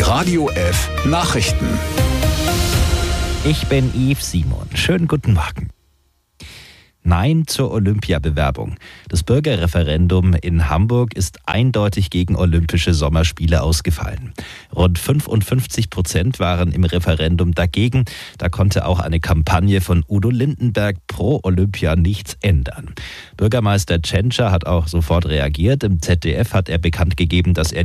Radio F Nachrichten. Ich bin Yves Simon. Schönen guten Morgen. Nein zur Olympiabewerbung. Das Bürgerreferendum in Hamburg ist eindeutig gegen Olympische Sommerspiele ausgefallen. Rund 55% waren im Referendum dagegen. Da konnte auch eine Kampagne von Udo Lindenberg pro Olympia nichts ändern. Bürgermeister Tschentscher hat auch sofort reagiert. Im ZDF hat er bekannt gegeben, dass er